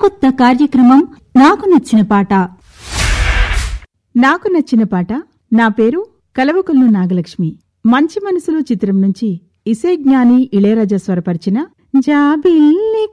సరికొత్త కార్యక్రమం నాకు నచ్చిన పాట. నాకు నచ్చిన పాట. నా పేరు కలవకుల్లు నాగలక్ష్మి. మంచి మనసులు చిత్రం నుంచి ఇసే జ్ఞాని ఇళయరాజా స్వరపరిచిన జాబిల్లి